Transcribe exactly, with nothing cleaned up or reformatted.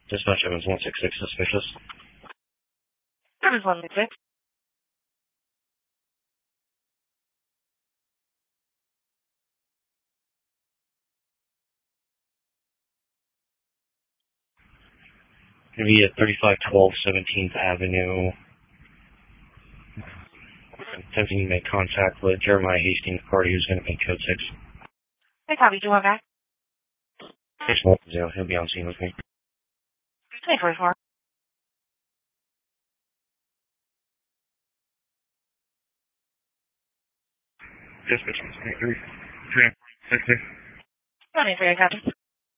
Dispatch Evans one six six, suspicious. Evans one six six. Gonna be at thirty-five twelve seventeenth Avenue. Attempting to make contact with Jeremiah Hastings party who's gonna make code six. Hey, copy. Do you want back? six one zero, he'll be on scene with me. twenty-four four. Dispatch, three, three, six, six. twenty-three, copy.